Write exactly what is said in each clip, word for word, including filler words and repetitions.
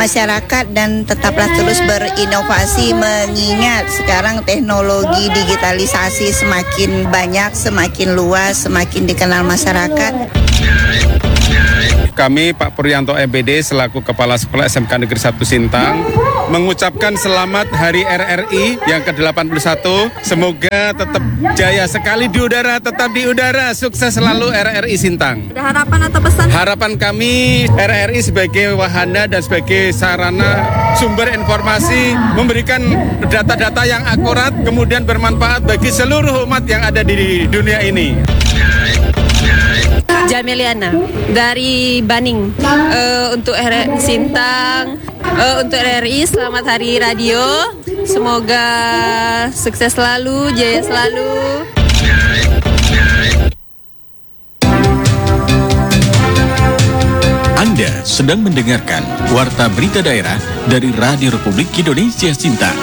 masyarakat dan tetaplah terus berinovasi mengingat sekarang teknologi digitalisasi semakin banyak, semakin luas, semakin dikenal masyarakat. Kami Pak Puryanto M P D selaku Kepala Sekolah S M K Negeri satu Sintang mengucapkan selamat Hari R R I yang ke delapan puluh satu. Semoga tetap jaya sekali di udara, tetap di udara. Sukses selalu R R I Sintang. Ada harapan atau pesan? Harapan kami R R I sebagai wahana dan sebagai sarana sumber informasi memberikan data-data yang akurat kemudian bermanfaat bagi seluruh umat yang ada di dunia ini. Jamiliana dari Baning. Uh, untuk R R I Sintang, uh, untuk R R I selamat Hari Radio. Semoga sukses selalu, jaya selalu. Anda sedang mendengarkan Warta Berita Daerah dari Radio Republik Indonesia Sintang.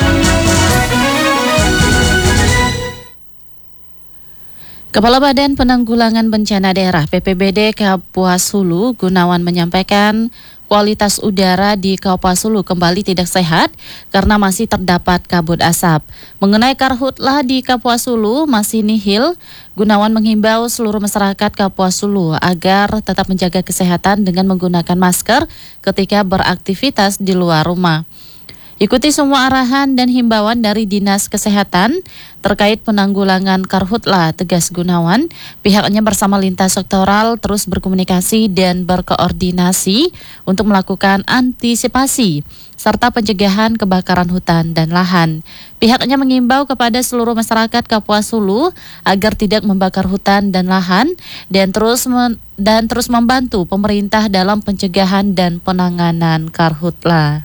Kepala Badan Penanggulangan Bencana Daerah B P B D Kapuas Hulu Gunawan menyampaikan kualitas udara di Kapuas Hulu kembali tidak sehat karena masih terdapat kabut asap. Mengenai karhutlah di Kapuas Hulu masih nihil, Gunawan menghimbau seluruh masyarakat Kapuas Hulu agar tetap menjaga kesehatan dengan menggunakan masker ketika beraktivitas di luar rumah. Ikuti semua arahan dan himbauan dari Dinas Kesehatan terkait penanggulangan karhutla, tegas Gunawan. Pihaknya bersama lintas sektoral terus berkomunikasi dan berkoordinasi untuk melakukan antisipasi serta pencegahan kebakaran hutan dan lahan. Pihaknya mengimbau kepada seluruh masyarakat Kapuas Hulu agar tidak membakar hutan dan lahan dan terus men- dan terus membantu pemerintah dalam pencegahan dan penanganan karhutla.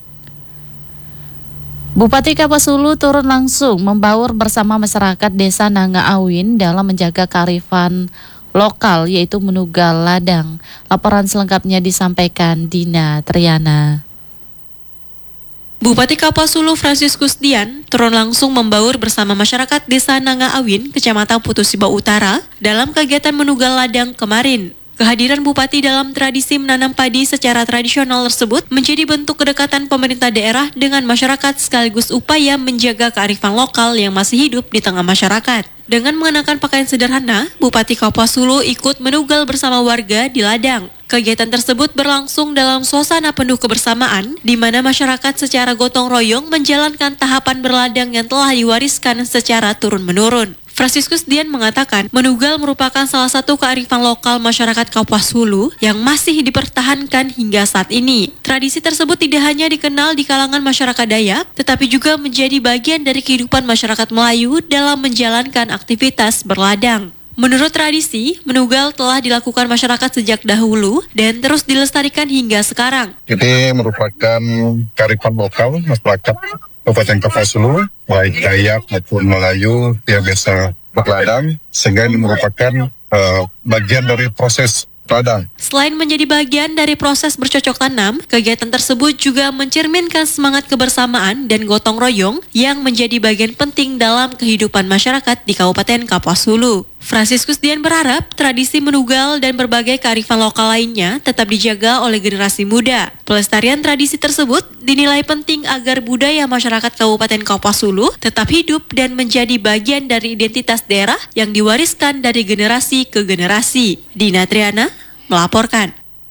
Bupati Kapuas Hulu turun langsung membaur bersama masyarakat Desa Nanga Awin dalam menjaga kearifan lokal yaitu menugal ladang. Laporan selengkapnya disampaikan Dina Triana. Bupati Kapuas Hulu Fransiskus Dian turun langsung membaur bersama masyarakat Desa Nanga Awin, Kecamatan Putusiba Utara dalam kegiatan menugal ladang kemarin. Kehadiran Bupati dalam tradisi menanam padi secara tradisional tersebut menjadi bentuk kedekatan pemerintah daerah dengan masyarakat sekaligus upaya menjaga kearifan lokal yang masih hidup di tengah masyarakat. Dengan mengenakan pakaian sederhana, Bupati Kapuas Hulu ikut menugal bersama warga di ladang. Kegiatan tersebut berlangsung dalam suasana penuh kebersamaan, di mana masyarakat secara gotong royong menjalankan tahapan berladang yang telah diwariskan secara turun-menurun. Fransiskus Dian mengatakan, menugal merupakan salah satu kearifan lokal masyarakat Kapuas Hulu yang masih dipertahankan hingga saat ini. Tradisi tersebut tidak hanya dikenal di kalangan masyarakat Dayak, tetapi juga menjadi bagian dari kehidupan masyarakat Melayu dalam menjalankan aktivitas berladang. Menurut tradisi, menugal telah dilakukan masyarakat sejak dahulu dan terus dilestarikan hingga sekarang. Ini merupakan kearifan lokal masyarakat Kabupaten Kapuas Hulu, baik Dayak maupun Melayu yang biasa berladang, sehingga ini merupakan uh, bagian dari proses ladang. Selain menjadi bagian dari proses bercocok tanam, kegiatan tersebut juga mencerminkan semangat kebersamaan dan gotong royong yang menjadi bagian penting dalam kehidupan masyarakat di Kabupaten Kapuas Hulu. Fransiskus Dian berharap tradisi menugal dan berbagai kearifan lokal lainnya tetap dijaga oleh generasi muda. Pelestarian tradisi tersebut dinilai penting agar budaya masyarakat Kabupaten Kapuas Hulu tetap hidup dan menjadi bagian dari identitas daerah yang diwariskan dari generasi ke generasi. Dina Triana melaporkan.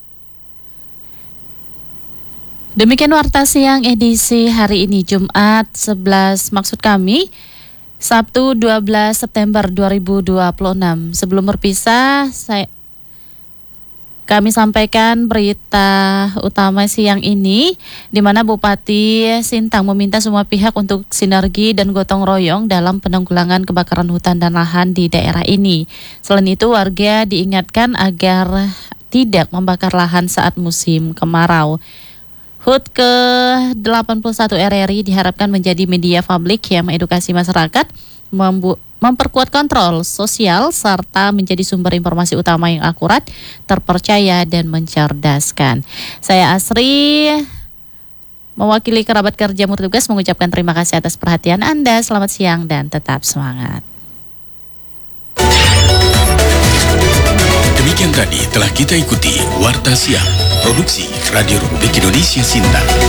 Demikian Warta Siang edisi hari ini Jumat sebelas maksud kami Sabtu dua belas September dua ribu dua puluh enam. Sebelum berpisah, saya, kami sampaikan berita utama siang ini, di mana Bupati Sintang meminta semua pihak untuk sinergi dan gotong royong dalam penanggulangan kebakaran hutan dan lahan di daerah ini. Selain itu, warga diingatkan agar tidak membakar lahan saat musim kemarau. H U T ke delapan puluh satu R R I diharapkan menjadi media publik yang mengedukasi masyarakat, membu- memperkuat kontrol sosial, serta menjadi sumber informasi utama yang akurat, terpercaya, dan mencerdaskan. Saya Asri, mewakili kerabat kerja bertugas, mengucapkan terima kasih atas perhatian Anda. Selamat siang dan tetap semangat. Demikian tadi telah kita ikuti Warta Siang, Produksi Radio Republik Indonesia Sintang.